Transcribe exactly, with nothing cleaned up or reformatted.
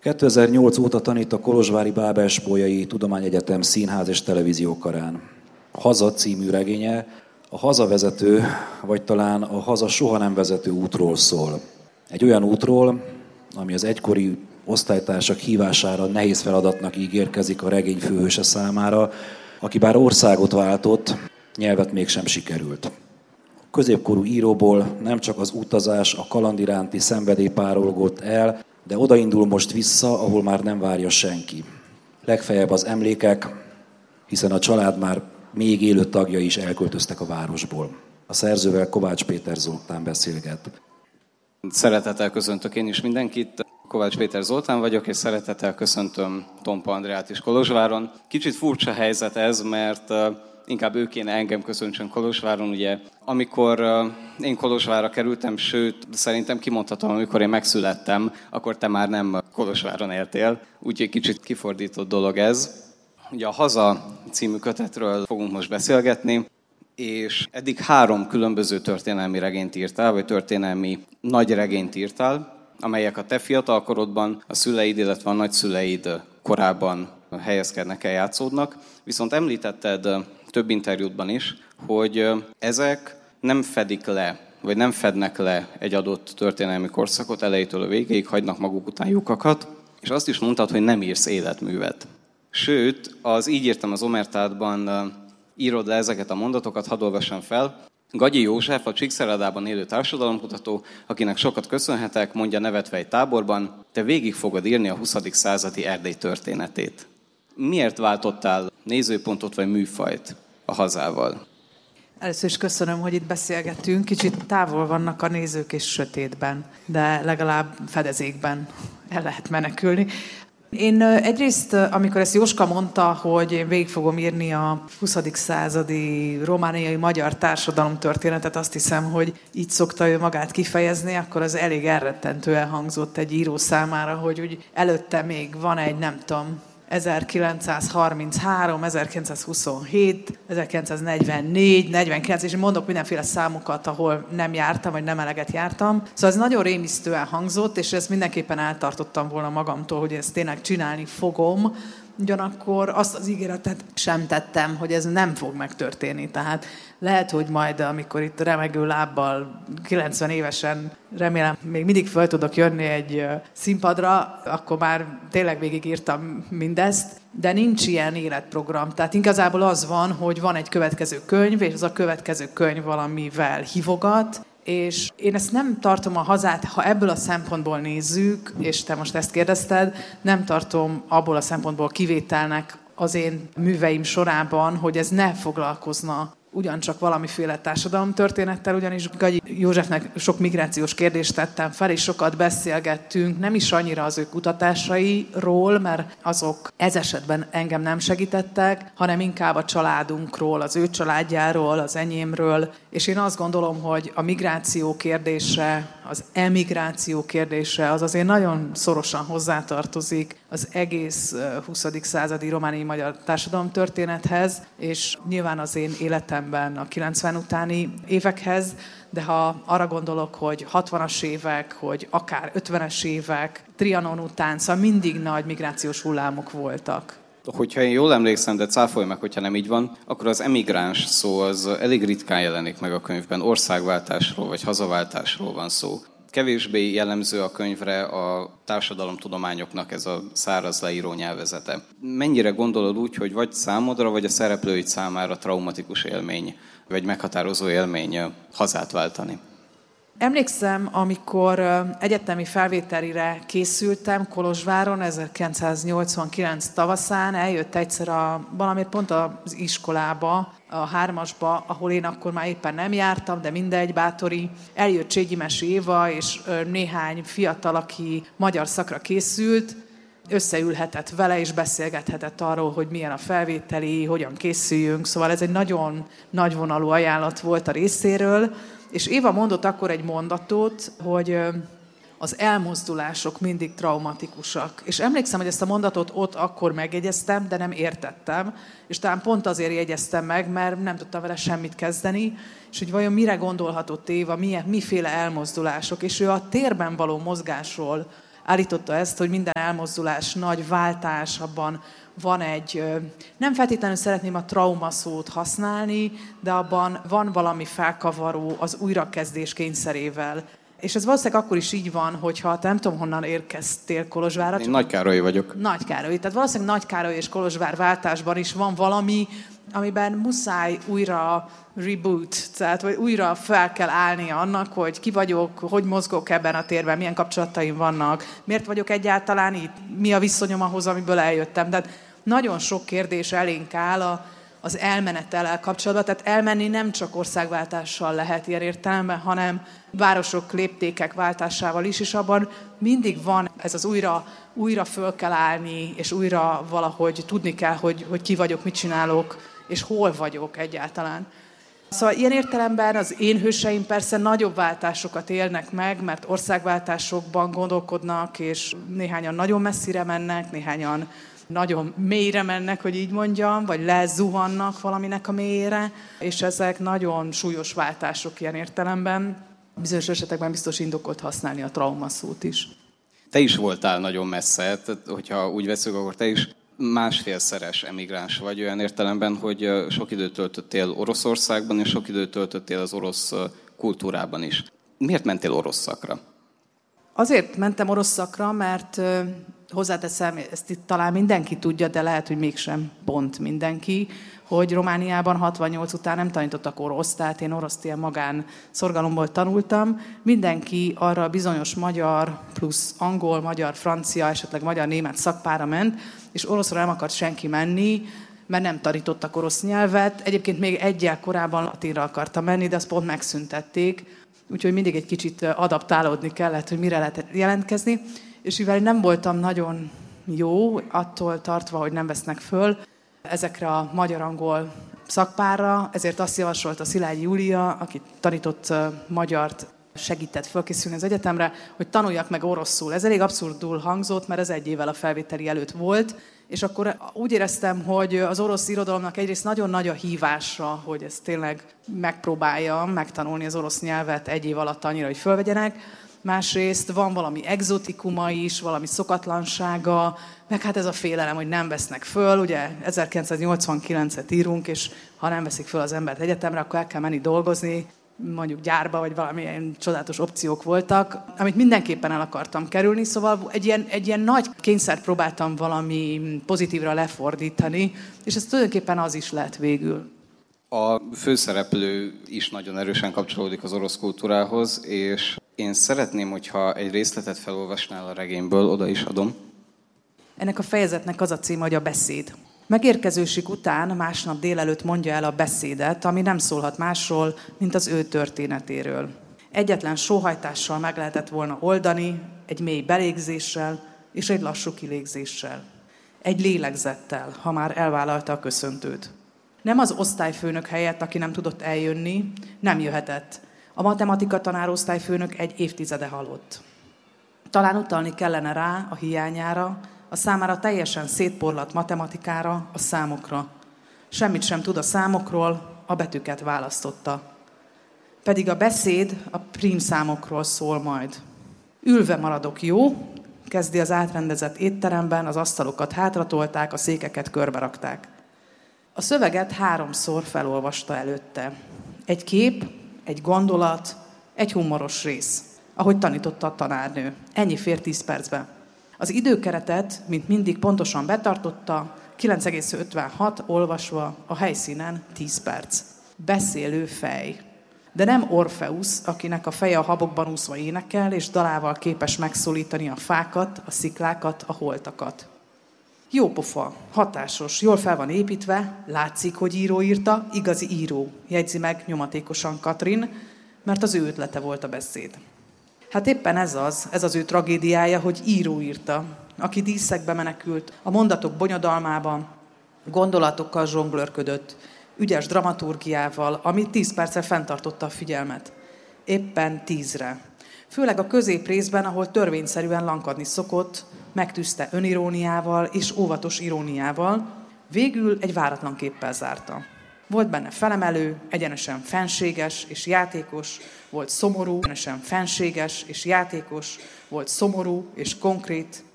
kétezer-nyolc óta tanít a kolozsvári Bábel-Sbolyai Tudományegyetem Színház és Televíziókarán. A Haza című regénye a hazavezető, vagy talán a haza soha nem vezető útról szól. Egy olyan útról, ami az egykori osztálytársak hívására nehéz feladatnak ígérkezik a regény főhőse számára, aki bár országot váltott, nyelvet mégsem sikerült. A középkorú íróból nem csak az utazás, a kaland iránti szenvedély párolgott el, de odaindul most vissza, ahol már nem várja senki. Legfeljebb az emlékek, hiszen a család már még élő tagjai is elköltöztek a városból. A szerzővel Kovács Péter Zoltán beszélget. Szeretettel köszöntök én is mindenkit. Kovács Péter Zoltán vagyok, és szeretettel köszöntöm Tompa Andreát is Kolozsváron. Kicsit furcsa helyzet ez, mert inkább ő kéne engem köszöntsön Kolozsváron. Ugye, amikor én Kolozsvárra kerültem, sőt, szerintem kimondhatom, amikor én megszülettem, akkor te már nem Kolozsváron éltél. Úgyhogy kicsit kifordított dolog ez. Ugye a Haza című kötetről fogunk most beszélgetni, és eddig három különböző történelmi regényt írtál, vagy történelmi nagy regényt írtál, amelyek a te fiatalkorodban, a szüleid, illetve a nagyszüleid korában helyezkednek el, játszódnak. Viszont említetted több interjútban is, hogy ezek nem fedik le, vagy nem fednek le egy adott történelmi korszakot elejétől a végéig, hagynak maguk után lyukakat, és azt is mondtad, hogy nem írsz életművet. Sőt, az Így írtam az Omertádban írod le ezeket a mondatokat, hadd olvassam fel. Gagyi József, a Csíkszeredában élő társadalomkutató, akinek sokat köszönhetek, mondja nevetve egy táborban, te végig fogod írni a huszadik századi Erdély történetét. Miért váltottál nézőpontot vagy műfajt a Hazával? Először is köszönöm, hogy itt beszélgetünk. Kicsit távol vannak a nézők és sötétben, de legalább fedezékben el lehet menekülni. Én egyrészt, amikor ezt Jóska mondta, hogy én végig fogom írni a huszadik századi romániai magyar társadalom történetet, azt hiszem, hogy így szokta ő magát kifejezni, akkor az elég elrettentően hangzott egy író számára, hogy úgy előtte még van egy, nem tudom, ezerkilencszázharminchárom, ezerkilencszázhuszonhét, ezerkilencszáznegyvennégy, negyvenkilenc, és mondok mindenféle számokat, ahol nem jártam, vagy nem eleget jártam. Szóval ez nagyon rémisztően hangzott, és ezt mindenképpen eltartottam volna magamtól, hogy ezt tényleg csinálni fogom. Ugyanakkor azt az ígéretet sem tettem, hogy ez nem fog megtörténni. Tehát lehet, hogy majd, amikor itt remegő lábbal, kilencven évesen, remélem, még mindig fel tudok jönni egy színpadra, akkor már tényleg végigírtam mindezt, de nincs ilyen életprogram. Tehát igazából az van, hogy van egy következő könyv, és az a következő könyv valamivel hívogat, és én ezt nem tartom a Hazát, ha ebből a szempontból nézzük, és te most ezt kérdezted, nem tartom abból a szempontból kivételnek az én műveim sorában, hogy ez ne foglalkozna ugyancsak valamiféle társadalomtörténettel, ugyanis Gagyi Józsefnek sok migrációs kérdést tettem fel, és sokat beszélgettünk, nem is annyira az ő kutatásairól, mert azok ez esetben engem nem segítettek, hanem inkább a családunkról, az ő családjáról, az enyémről, és én azt gondolom, hogy a migráció kérdése, az emigráció kérdése, az azért nagyon szorosan hozzátartozik az egész huszadik századi romániai magyar társadalomtörténethez, és nyilván az én életemben a kilencven utáni évekhez, de ha arra gondolok, hogy hatvanas évek, hogy akár ötvenes évek, Trianon után, szóval mindig nagy migrációs hullámok voltak. Hogyha én jól emlékszem, de cáfolj meg, hogyha nem így van, akkor az emigráns szó az elég ritkán jelenik meg a könyvben. Országváltásról vagy hazaváltásról van szó. Kevésbé jellemző a könyvre a társadalomtudományoknak ez a száraz leíró nyelvezete. Mennyire gondolod úgy, hogy vagy számodra, vagy a szereplőid számára traumatikus élmény, vagy meghatározó élmény hazát váltani? Emlékszem, amikor egyetemi felvételire készültem Kolozsváron ezerkilencszáznyolcvankilenc tavaszán, eljött egyszer a, valamiért pont az iskolába, a hármasba, ahol én akkor már éppen nem jártam, de mindegy, bátori. Eljött Cségimesi Éva, és néhány fiatal, aki magyar szakra készült, összeülhetett vele, és beszélgethetett arról, hogy milyen a felvételi, hogyan készüljünk. Szóval ez egy nagyon nagyvonalú ajánlat volt a részéről. És Éva mondott akkor egy mondatot, hogy az elmozdulások mindig traumatikusak. És emlékszem, hogy ezt a mondatot ott akkor megjegyeztem, de nem értettem. És talán pont azért jegyeztem meg, mert nem tudtam vele semmit kezdeni. És hogy vajon mire gondolhatott Éva, milyen, miféle elmozdulások. És ő a térben való mozgásról állította ezt, hogy minden elmozdulás, nagy váltás, abban van egy, nem feltétlenül szeretném a trauma szót használni, de abban van valami felkavaró az újrakezdés kényszerével. És ez valószínűleg akkor is így van, hogyha nem tudom, honnan érkeztél Kolozsvárra. Én Nagykárolyi vagyok. Nagykárolyi. Tehát valószínűleg Nagykároly és Kolozsvár váltásban is van valami, amiben muszáj újra reboot, tehát vagy újra fel kell állni annak, hogy ki vagyok, hogy mozgok ebben a térben, milyen kapcsolataim vannak, miért vagyok egyáltalán itt, mi a viszonyom ahhoz, amiből eljöttem. Tehát nagyon sok kérdés elénk áll a, az elmenettel kapcsolatban, tehát elmenni nem csak országváltással lehet ilyen értelemben, hanem városok léptékek váltásával is, és abban mindig van ez az újra, újra föl kell állni, és újra valahogy tudni kell, hogy, hogy ki vagyok, mit csinálok, és hol vagyok egyáltalán. Szóval ilyen értelemben az én hőseim persze nagyobb váltásokat élnek meg, mert országváltásokban gondolkodnak, és néhányan nagyon messzire mennek, néhányan nagyon mélyre mennek, hogy így mondjam, vagy lezuhannak valaminek a mélyére, és ezek nagyon súlyos váltások ilyen értelemben. Bizonyos esetekben biztos indokolt használni a trauma szót is. Te is voltál nagyon messze, tehát, hogyha úgy veszük, akkor te is másfélszeres emigráns vagy olyan értelemben, hogy sok időt töltöttél Oroszországban, és sok időt töltöttél az orosz kultúrában is. Miért mentél orosz szakra? Azért mentem orosz szakra, mert hozzáteszem, ezt itt talán mindenki tudja, de lehet, hogy mégsem pont mindenki, hogy Romániában hatvannyolc után nem tanítottak orosz, tehát én oroszt ilyen magán szorgalomból tanultam. Mindenki arra a bizonyos magyar plusz angol, magyar, francia, esetleg magyar-német szakpára ment, és oroszra nem akart senki menni, mert nem tanítottak orosz nyelvet. Egyébként még egyel korábban latinra akartam menni, de azt pont megszüntették, úgyhogy mindig egy kicsit adaptálódni kellett, hogy mire lehet jelentkezni. És mivel nem voltam nagyon jó, attól tartva, hogy nem vesznek föl ezekre a magyar-angol szakpárra, ezért azt javasolta Szilágyi Júlia, aki tanított magyart, segített fölkészülni az egyetemre, hogy tanuljak meg oroszul. Ez elég abszurdul hangzott, mert ez egy évvel a felvételi előtt volt, és akkor úgy éreztem, hogy az orosz irodalomnak egyrészt nagyon nagy a hívása, hogy ezt tényleg megpróbáljam megtanulni az orosz nyelvet egy év alatt annyira, hogy fölvegyenek. Másrészt van valami egzotikuma is, valami szokatlansága, meg hát ez a félelem, hogy nem vesznek föl. Ugye ezerkilencszáznyolcvankilencet írunk, és ha nem veszik föl az embert egyetemre, akkor el kell menni dolgozni, mondjuk gyárba, vagy valamilyen csodálatos opciók voltak, amit mindenképpen el akartam kerülni, szóval egy ilyen, egy ilyen nagy kényszert próbáltam valami pozitívra lefordítani, és ez tulajdonképpen az is lett végül. A főszereplő is nagyon erősen kapcsolódik az orosz kultúrához, és én szeretném, hogyha egy részletet felolvasnál a regényből, oda is adom. Ennek a fejezetnek az a címe, hogy a beszéd. Megérkezősük után másnap délelőtt mondja el a beszédet, ami nem szólhat másról, mint az ő történetéről. Egyetlen sóhajtással meg lehetett volna oldani, egy mély belégzéssel és egy lassú kilégzéssel. Egy lélegzettel, ha már elvállalta a köszöntőt. Nem az osztályfőnök helyett, aki nem tudott eljönni, nem jöhetett. A matematika tanár osztályfőnök egy évtizede halott. Talán utalni kellene rá a hiányára, a számára teljesen szétporlat matematikára, a számokra. Semmit sem tud a számokról, a betűket választotta. Pedig a beszéd a prímszámokról szól majd. Ülve maradok, jó? Kezdi az átrendezett étteremben, az asztalokat hátratolták, a székeket körberakták. A szöveget háromszor felolvasta előtte. Egy kép, egy gondolat, egy humoros rész, ahogy tanította a tanárnő. Ennyi fér tíz percbe. Az időkeretet, mint mindig pontosan betartotta, kilenc egész ötvenhat olvasva, a helyszínen tíz perc. Beszélő fej. De nem Orfeusz, akinek a feje a habokban úszva énekel, és dalával képes megszólítani a fákat, a sziklákat, a holtakat. Jó pofa, hatásos, jól fel van építve, látszik, hogy író írta, igazi író, jegyzi meg nyomatékosan Katrin, mert az ő ötlete volt a beszéd. Hát éppen ez az, ez az ő tragédiája, hogy író írta, aki díszekbe menekült, a mondatok bonyodalmában, gondolatokkal zsonglőrködött, ügyes dramaturgiával, ami tíz percre fenntartotta a figyelmet. Éppen tízre. Főleg a középrészben, ahol törvényszerűen lankadni szokott, megtűzte öniróniával és óvatos iróniával, végül egy váratlan képpel zárta. Volt benne felemelő, egyenesen fenséges és játékos, volt szomorú, egyenesen fenséges és játékos, volt szomorú és konkrét,